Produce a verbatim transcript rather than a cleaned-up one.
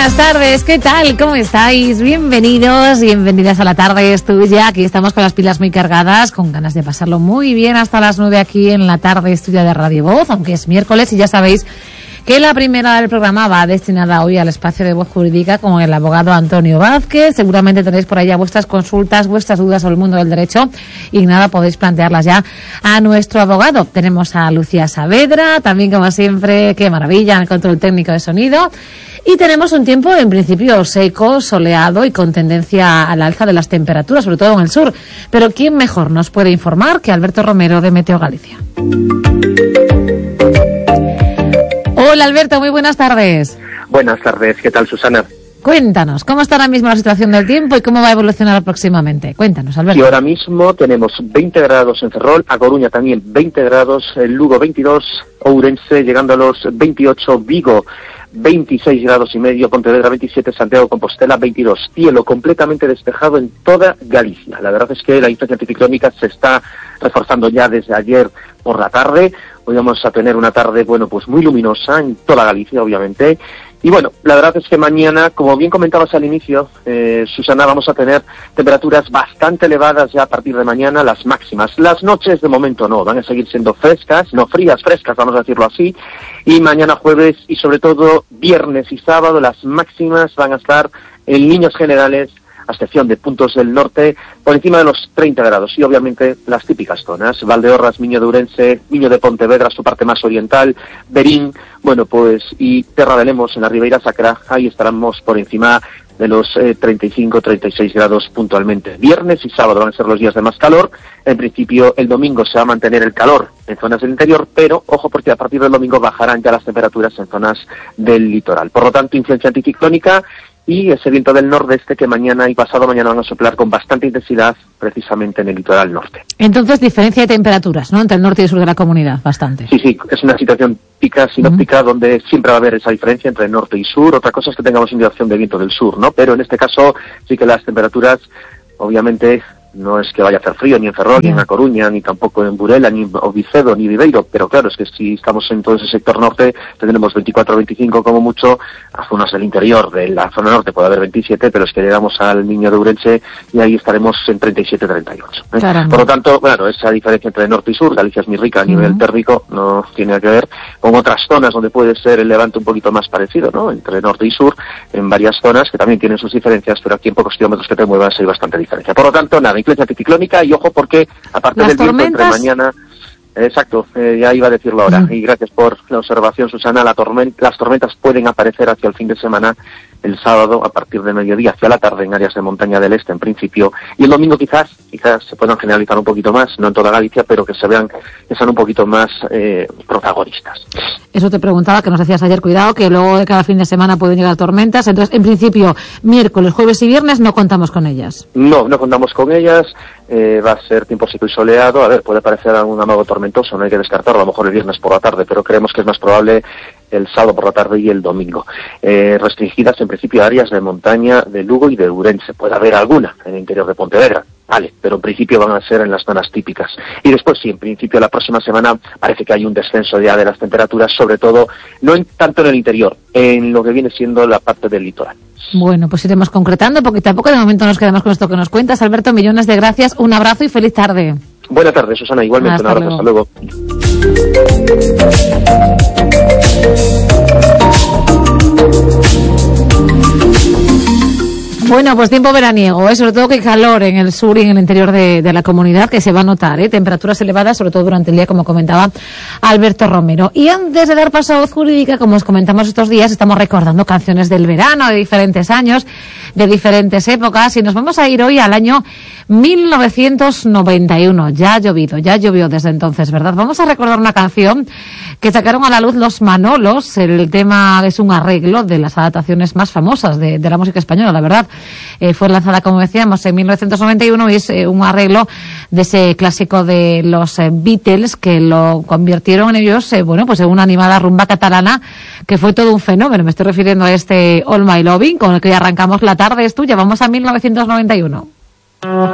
buenas tardes, ¿qué tal? ¿Cómo estáis? Bienvenidos, bienvenidas a La Tarde es Tuya. Aquí estamos con las pilas muy cargadas, con ganas de pasarlo muy bien hasta las nueve aquí en La Tarde es Tuya de Radio Voz, aunque es miércoles y ya sabéis que la primera del programa va destinada hoy al espacio de voz jurídica con el abogado Antonio Vázquez. Seguramente tenéis por allá vuestras consultas, vuestras dudas sobre el mundo del derecho y nada, podéis plantearlas ya a nuestro abogado. Tenemos a Lucía Saavedra, también como siempre, qué maravilla, en el control técnico de sonido. Y tenemos un tiempo en principio seco, soleado y con tendencia al alza de las temperaturas, sobre todo en el sur. Pero ¿quién mejor nos puede informar que Alberto Romero de Meteo Galicia? Hola Alberto, muy buenas tardes. Buenas tardes, ¿qué tal Susana? Cuéntanos, ¿cómo está ahora mismo la situación del tiempo y cómo va a evolucionar próximamente? Cuéntanos, Alberto. Y ahora mismo tenemos veinte grados en Ferrol, A Coruña también veinte grados, Lugo veintidós, Ourense llegando a los veintiocho, Vigo veintiséis grados y medio, Pontevedra veintisiete, Santiago de Compostela veintidós. Cielo completamente despejado en toda Galicia. La verdad es que la influencia anticiclónica se está reforzando ya desde ayer por la tarde. Hoy vamos a tener una tarde, bueno, pues muy luminosa en toda Galicia, obviamente. Y bueno, la verdad es que mañana, como bien comentabas al inicio, eh, Susana, vamos a tener temperaturas bastante elevadas ya a partir de mañana, las máximas. Las noches de momento no, van a seguir siendo frescas, no frías, frescas, vamos a decirlo así. Y mañana jueves y sobre todo viernes y sábado las máximas van a estar en líneas generales, a excepción de puntos del norte, por encima de los treinta grados. Y obviamente las típicas zonas, Valdeorras, Miño de Ourense, Miño de Pontevedra, su parte más oriental, Berín, bueno pues, y Terra de Lemos en la Ribeira Sacra, ahí estaremos por encima de los eh, treinta y cinco, treinta y seis grados puntualmente. Viernes y sábado van a ser los días de más calor. En principio el domingo se va a mantener el calor en zonas del interior, pero ojo porque a partir del domingo bajarán ya las temperaturas en zonas del litoral. Por lo tanto, influencia anticiclónica y ese viento del nordeste que mañana y pasado mañana van a soplar con bastante intensidad precisamente en el litoral norte. Entonces, diferencia de temperaturas, ¿no?, entre el norte y el sur de la comunidad, bastante. Sí, sí, es una situación típica, sinóptica, uh-huh, donde siempre va a haber esa diferencia entre norte y sur. Otra cosa es que tengamos una dirección de viento del sur, ¿no? Pero en este caso sí que las temperaturas, obviamente, no es que vaya a hacer frío ni en Ferrol, yeah, ni en A Coruña, ni tampoco en Burela, ni en Ovicedo, ni Viveiro, pero claro, es que si estamos en todo ese sector norte, tendremos veinticuatro, veinticinco como mucho. A zonas del interior de la zona norte puede haber veintisiete, pero es que llegamos al Miño de Ourense y ahí estaremos en treinta y siete, treinta y ocho. ¿eh? Por lo tanto, bueno, esa diferencia entre norte y sur, Galicia es muy rica a nivel uh-huh. térmico, no tiene nada que ver con otras zonas donde puede ser el levante un poquito más parecido, ¿no?, entre norte y sur, en varias zonas que también tienen sus diferencias, pero aquí en pocos kilómetros que te muevas hay bastante diferencia. Por lo tanto, nada, influencia anticiclónica. Y ojo porque, aparte del viento entre mañana... Exacto, eh, ya iba a decirlo ahora. Mm. Y gracias por la observación, Susana. La torment- las tormentas pueden aparecer hacia el fin de semana, el sábado, a partir de mediodía hacia la tarde, en áreas de montaña del este, en principio. Y el domingo quizás, quizás se puedan generalizar un poquito más, no en toda Galicia, pero que se vean, que sean un poquito más eh, protagonistas. Eso te preguntaba, que nos decías ayer, cuidado, que luego de cada fin de semana pueden llegar tormentas. Entonces, en principio, miércoles, jueves y viernes no contamos con ellas. No, no contamos con ellas. Eh, va a ser tiempo seco y soleado. A ver, puede parecer algún amago tormentoso, no hay que descartarlo, a lo mejor el viernes por la tarde, pero creemos que es más probable el sábado por la tarde y el domingo. Eh, restringidas en principio a áreas de montaña de Lugo y de Ourense. Puede haber alguna en el interior de Pontevedra, vale, pero en principio van a ser en las zonas típicas. Y después sí, en principio la próxima semana parece que hay un descenso ya de las temperaturas, sobre todo, no en, tanto en el interior, en lo que viene siendo la parte del litoral. Bueno, pues iremos concretando, porque tampoco de momento nos quedamos con esto que nos cuentas. Alberto, millones de gracias, un abrazo y feliz tarde. Buena tarde, Susana, igualmente. Hasta un abrazo, luego. Hasta luego. Bueno, pues tiempo veraniego, ¿eh? Sobre todo que hay calor en el sur y en el interior de, de la comunidad, que se va a notar, ¿eh? Temperaturas elevadas, sobre todo durante el día, como comentaba Alberto Romero. Y antes de dar paso a Voz Jurídica, como os comentamos estos días, estamos recordando canciones del verano, de diferentes años, de diferentes épocas, y nos vamos a ir hoy al año mil novecientos noventa y uno. Ya ha llovido, ya llovió desde entonces, ¿verdad? Vamos a recordar una canción que sacaron a la luz los Manolos. El tema es un arreglo de las adaptaciones más famosas de, de la música española, la verdad. Eh, fue lanzada, como decíamos, en mil novecientos noventa y uno y es eh, un arreglo de ese clásico de los eh, Beatles, que lo convirtieron en ellos, eh, bueno, pues en una animada rumba catalana que fue todo un fenómeno. Me estoy refiriendo a este All My Loving, con el que arrancamos La Tarde es Tuya. Vamos a mil novecientos noventa y uno.